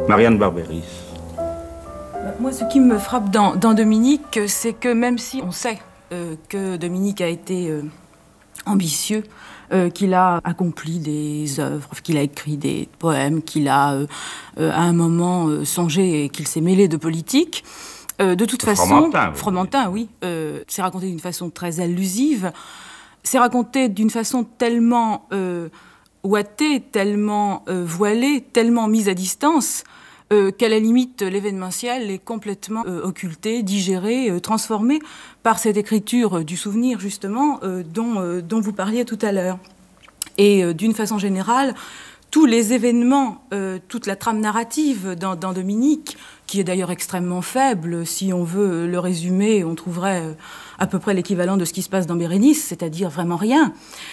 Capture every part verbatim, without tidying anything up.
Marianne Barberis. Moi, ce qui me frappe dans, dans Dominique, c'est que même si on sait euh, que Dominique a été euh, ambitieux, euh, qu'il a accompli des œuvres, qu'il a écrit des poèmes, qu'il a euh, euh, à un moment euh, songé et qu'il s'est mêlé de politique, euh, de toute façon... Fromentin. Fromentin, oui. Euh, c'est raconté d'une façon très allusive. C'est raconté d'une façon tellement euh, ouatée, tellement euh, voilée, tellement mise à distance... Euh, qu'à la limite, l'événementiel est complètement euh, occulté, digéré, euh, transformé par cette écriture euh, du souvenir, justement, euh, dont, euh, dont vous parliez tout à l'heure. Et euh, d'une façon générale, tous les événements, euh, toute la trame narrative dans, dans Dominique, qui est d'ailleurs extrêmement faible, si on veut le résumer, on trouverait euh, à peu près l'équivalent de ce qui se passe dans Bérénice, c'est-à-dire vraiment rien.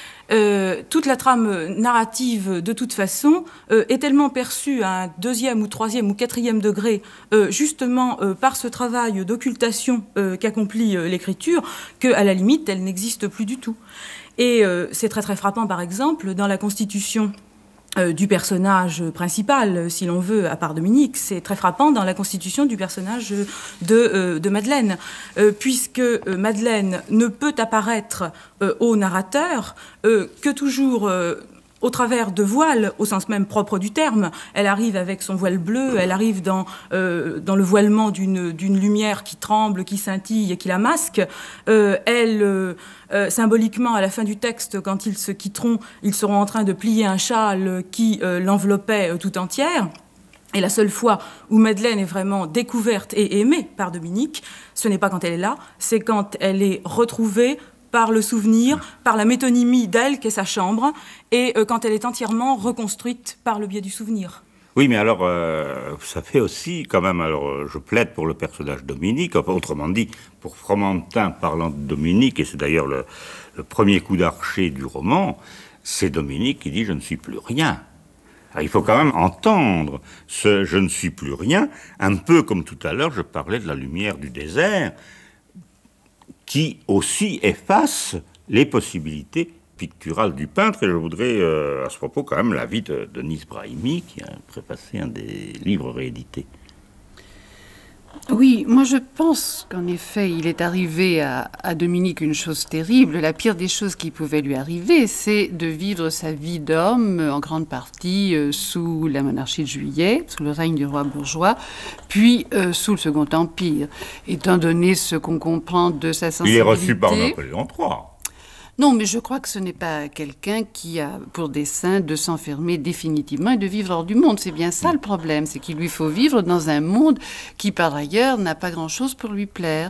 Euh, toute la trame narrative, de toute façon, euh, est tellement perçue à un deuxième ou troisième ou quatrième degré, euh, justement euh, par ce travail d'occultation euh, qu'accomplit euh, l'écriture, qu'à la limite, elle n'existe plus du tout. Et euh, c'est très très frappant, par exemple, dans la constitution Euh, du personnage principal, si l'on veut, à part Dominique, c'est très frappant dans la constitution du personnage de, euh, de Madeleine, euh, puisque euh, Madeleine ne peut apparaître euh, au narrateur euh, que toujours... Euh, au travers de voiles, au sens même propre du terme. Elle arrive avec son voile bleu, elle arrive dans, euh, dans le voilement d'une, d'une lumière qui tremble, qui scintille et qui la masque. Euh, elle, euh, euh, symboliquement, à la fin du texte, quand ils se quitteront, ils seront en train de plier un châle qui euh, l'enveloppait euh, tout entière. Et la seule fois où Madeleine est vraiment découverte et aimée par Dominique, ce n'est pas quand elle est là, c'est quand elle est retrouvée par le souvenir, par la métonymie d'elle qu'est sa chambre, et euh, quand elle est entièrement reconstruite par le biais du souvenir. Oui, mais alors, euh, ça fait aussi, quand même, alors, euh, je plaide pour le personnage Dominique, enfin, autrement dit, pour Fromentin parlant de Dominique, et c'est d'ailleurs le, le premier coup d'archet du roman, c'est Dominique qui dit « je ne suis plus rien ». Alors, il faut quand même entendre ce « je ne suis plus rien », un peu comme tout à l'heure, je parlais de la lumière du désert, qui aussi efface les possibilités picturales du peintre. Et je voudrais, euh, à ce propos, quand même l'avis de Denise Brahimi, qui a préfacé un des livres réédités. Oui, moi je pense qu'en effet, il est arrivé à, à Dominique une chose terrible. La pire des choses qui pouvaient lui arriver, c'est de vivre sa vie d'homme, en grande partie euh, sous la monarchie de Juillet, sous le règne du roi bourgeois, puis euh, sous le Second Empire. Étant donné ce qu'on comprend de sa sensibilité... Il est reçu par Napoléon trois. Non, mais je crois que ce n'est pas quelqu'un qui a pour dessein de s'enfermer définitivement et de vivre hors du monde. C'est bien ça le problème, c'est qu'il lui faut vivre dans un monde qui, par ailleurs, n'a pas grand-chose pour lui plaire.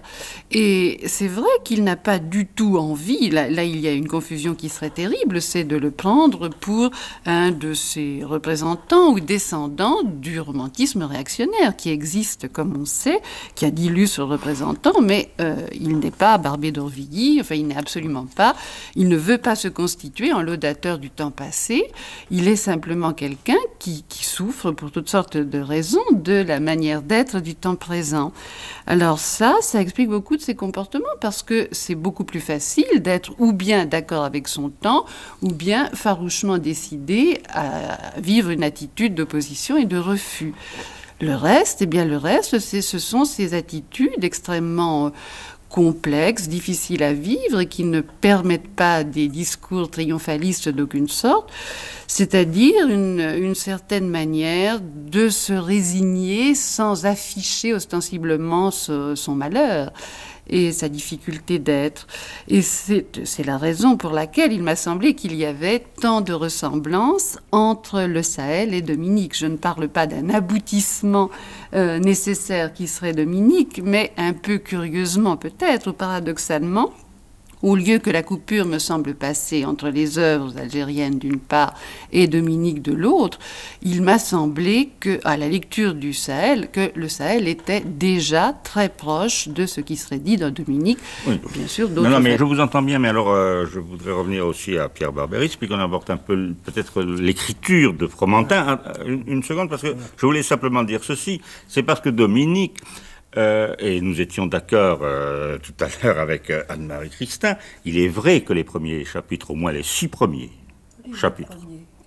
Et c'est vrai qu'il n'a pas du tout envie, là, là il y a une confusion qui serait terrible, c'est de le prendre pour un de ses représentants ou descendants du romantisme réactionnaire qui existe, comme on sait, qui a d'illustres représentants, mais euh, il n'est pas Barbé d'Aurevilly, enfin il n'est absolument pas... Il ne veut pas se constituer en laudateur du temps passé. Il est simplement quelqu'un qui, qui souffre pour toutes sortes de raisons de la manière d'être du temps présent. Alors ça, ça explique beaucoup de ses comportements parce que c'est beaucoup plus facile d'être ou bien d'accord avec son temps ou bien farouchement décidé à vivre une attitude d'opposition et de refus. Le reste, eh bien le reste, c'est, ce sont ces attitudes extrêmement... complexes, difficiles à vivre et qui ne permettent pas des discours triomphalistes d'aucune sorte, c'est-à-dire une, une certaine manière de se résigner sans afficher ostensiblement ce, son malheur et sa difficulté d'être. Et c'est, c'est la raison pour laquelle il m'a semblé qu'il y avait tant de ressemblances entre le Sahel et Dominique. Je ne parle pas d'un aboutissement euh, nécessaire qui serait Dominique, mais un peu curieusement peut-être, ou paradoxalement, au lieu que la coupure me semble passer entre les œuvres algériennes d'une part et Dominique de l'autre, il m'a semblé que, à la lecture du Sahel, que le Sahel était déjà très proche de ce qui serait dit dans Dominique. Oui. Bien sûr, d'autres. Non, non, mais je vous entends bien, mais alors euh, je voudrais revenir aussi à Pierre Barberis, puis qu'on aborde un peu peut-être l'écriture de Fromentin. Une, une seconde, parce que je voulais simplement dire ceci. C'est parce que Dominique... Euh, et nous étions d'accord euh, tout à l'heure avec euh, Anne-Marie Christin, il est vrai que les premiers chapitres, au moins les six premiers les chapitres, premiers.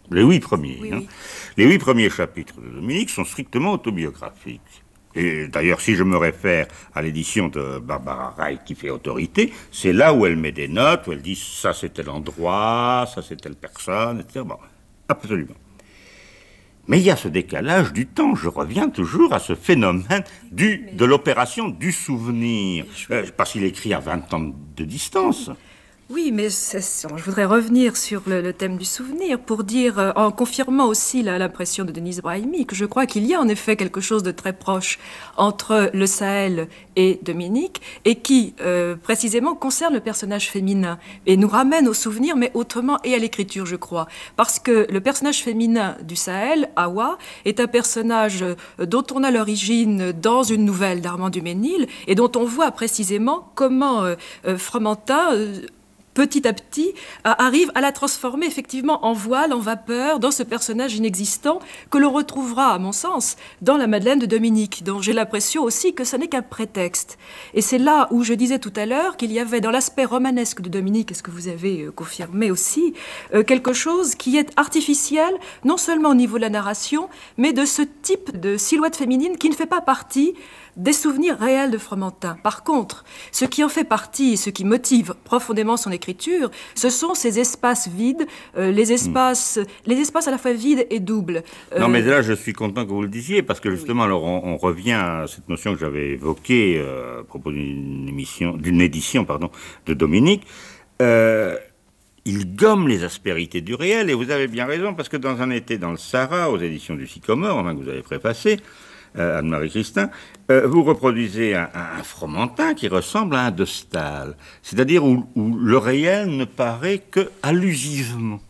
Les huit premiers. Oui, hein. oui. Les huit premiers chapitres de Dominique sont strictement autobiographiques. Et d'ailleurs, si je me réfère à l'édition de Barbara Reich qui fait autorité, c'est là où elle met des notes, où elle dit ça c'est tel endroit, ça c'est telle personne, et cetera. Bon, absolument. Mais il y a ce décalage du temps. Je reviens toujours à ce phénomène du, de l'opération du souvenir. Euh, parce qu'il écrit à vingt ans de distance. Oui, mais c'est- je voudrais revenir sur le, le thème du souvenir pour dire, euh, en confirmant aussi la- l'impression de Denise Brahimi, que je crois qu'il y a en effet quelque chose de très proche entre le Sahel et Dominique, et qui euh, précisément concerne le personnage féminin, et nous ramène au souvenir, mais autrement, et à l'écriture, je crois. Parce que le personnage féminin du Sahel, Awa, est un personnage euh, dont on a l'origine dans une nouvelle d'Armand Duménil, et dont on voit précisément comment euh, euh, Fromentin... euh, petit à petit, euh, arrive à la transformer effectivement en voile, en vapeur, dans ce personnage inexistant que l'on retrouvera, à mon sens, dans la Madeleine de Dominique, dont j'ai l'impression aussi que ce n'est qu'un prétexte. Et c'est là où je disais tout à l'heure qu'il y avait dans l'aspect romanesque de Dominique, et ce que vous avez euh, confirmé aussi, euh, quelque chose qui est artificiel, non seulement au niveau de la narration, mais de ce type de silhouette féminine qui ne fait pas partie des souvenirs réels de Fromentin. Par contre, ce qui en fait partie et ce qui motive profondément son écriture, ce sont ces espaces vides, euh, les espaces, les espaces à la fois vides et doubles. Euh, Non, mais là, je suis content que vous le disiez, parce que justement, alors, on, on revient à cette notion que j'avais évoquée euh, à propos d'une émission, d'une édition, pardon, de Dominique. Euh, il gomme les aspérités du réel, et vous avez bien raison, parce que dans Un été dans le Sahara, aux éditions du Sycomore, enfin, que vous avez préfacé, euh, Anne-Marie Christin, euh, vous reproduisez un, un, un Fromentin qui ressemble à un de Staël, c'est-à-dire où, où le réel ne paraît que allusivement.